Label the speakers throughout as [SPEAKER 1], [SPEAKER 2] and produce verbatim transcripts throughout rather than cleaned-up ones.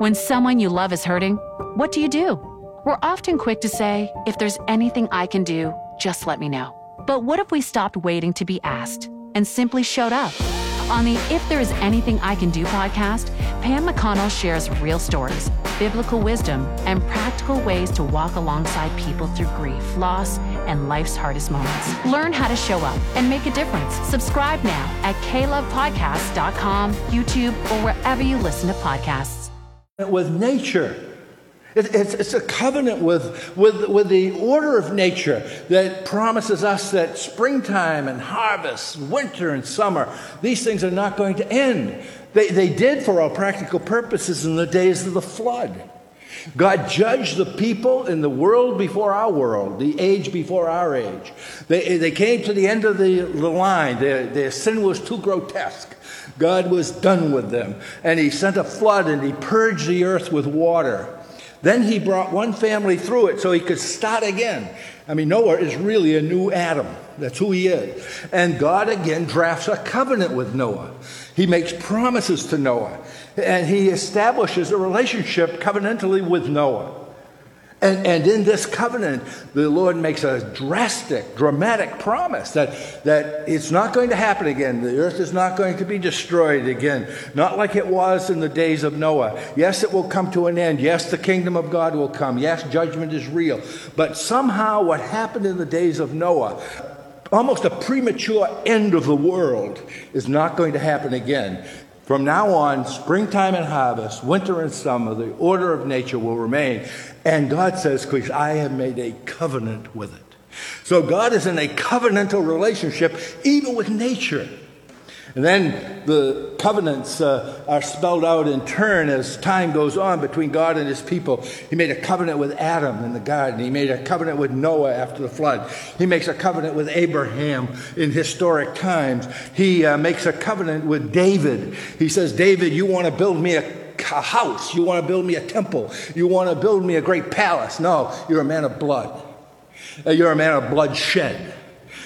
[SPEAKER 1] When someone you love is hurting, what do you do? We're often quick to say, if there's anything I can do, just let me know. But what if we stopped waiting to be asked and simply showed up? On the If There Is Anything I Can Do podcast, Pam McConnell shares real stories, biblical wisdom, and practical ways to walk alongside people through grief, loss, and life's hardest moments. Learn how to show up and make a difference. Subscribe now at k love podcast dot com, YouTube, or wherever you listen to podcasts.
[SPEAKER 2] With nature. It, it's, it's a covenant with, with, with the order of nature that promises us that springtime and harvest, winter and summer, these things are not going to end. They, they did for all practical purposes in the days of the flood. God judged the people in the world before our world, the age before our age. They, they came to the end of the, the line. Their, their sin was too grotesque. God was done with them. And he sent a flood and he purged the earth with water. Then he brought one family through it so he could start again. I mean, Noah is really a new Adam. That's who he is. And God again drafts a covenant with Noah. He makes promises to Noah. And he establishes a relationship covenantally with Noah. And, and in this covenant, the Lord makes a drastic, dramatic promise that, that it's not going to happen again. The earth is not going to be destroyed again. Not like it was in the days of Noah. Yes, it will come to an end. Yes, the kingdom of God will come. Yes, judgment is real. But somehow what happened in the days of Noah, almost a premature end of the world, is not going to happen again. From now on, springtime and harvest, winter and summer, the order of nature will remain. And God says, because I have made a covenant with it. So God is in a covenantal relationship, even with nature. And then the covenants uh, are spelled out in turn as time goes on between God and his people. He made a covenant with Adam in the garden. He made a covenant with Noah after the flood. He makes a covenant with Abraham in historic times. He uh, makes a covenant with David. He says, David, you want to build me a a house. You want to build me a temple. You want to build me a great palace. No, you're a man of blood. Uh, you're a man of bloodshed.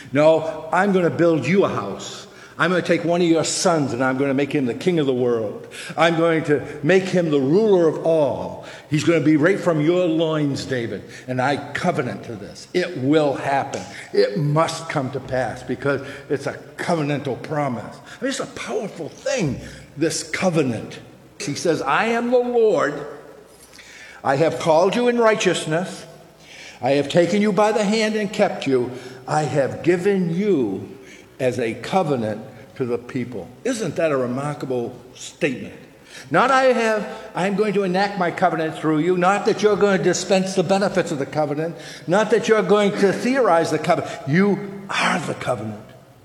[SPEAKER 2] No, I'm going to build you a house. I'm going to take one of your sons and I'm going to make him the king of the world. I'm going to make him the ruler of all. He's going to be right from your loins, David. And I covenant to this. It will happen. It must come to pass because it's a covenantal promise. I mean, it's a powerful thing, this covenant. He says, I am the Lord. I have called you in righteousness. I have taken you by the hand and kept you. I have given you as a covenant to the people. Isn't that a remarkable statement? Not I have, I'm going to enact my covenant through you. Not that you're going to dispense the benefits of the covenant. Not that you're going to theorize the covenant. You are the covenant.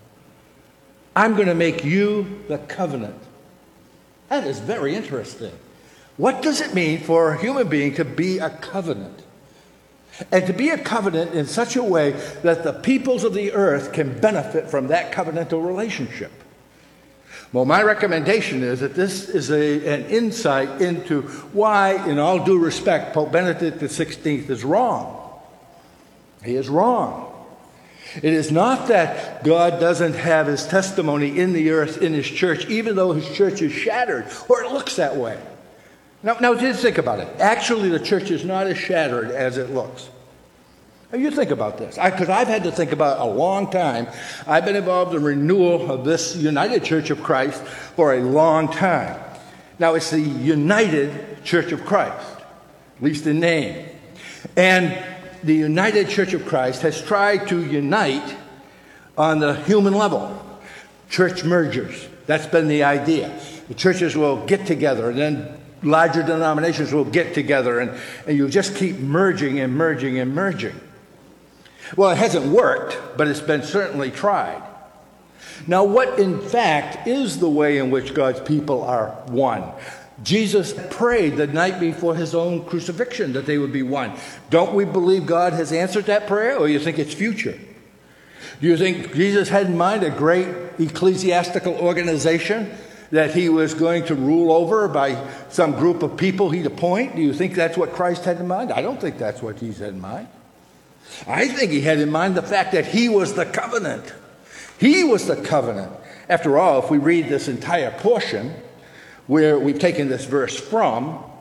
[SPEAKER 2] I'm going to make you the covenant. That is very interesting. What does it mean for a human being to be a covenant? And to be a covenant in such a way that the peoples of the earth can benefit from that covenantal relationship. Well, my recommendation is that this is a, an insight into why, in all due respect, Pope Benedict the sixteenth is wrong. He is wrong. It is not that God doesn't have his testimony in the earth, in his church, even though his church is shattered, or it looks that way. Now, now just think about it. Actually, the church is not as shattered as it looks. Now, you think about this, because I've had to think about it a long time. I've been involved in renewal of this United Church of Christ for a long time. Now, it's the United Church of Christ, at least in name. And the United Church of Christ has tried to unite on the human level. Church mergers, that's been the idea. The churches will get together, and then larger denominations will get together, and, and you just keep merging and merging and merging. Well, it hasn't worked, but it's been certainly tried. Now, what in fact is the way in which God's people are one? Jesus prayed the night before his own crucifixion that they would be one. Don't we believe God has answered that prayer, or you think it's future? Do you think Jesus had in mind a great ecclesiastical organization that he was going to rule over by some group of people he'd appoint? Do you think that's what Christ had in mind? I don't think that's what he had in mind. I think he had in mind the fact that he was the covenant. He was the covenant. After all, if we read this entire portion, where we've taken this verse from,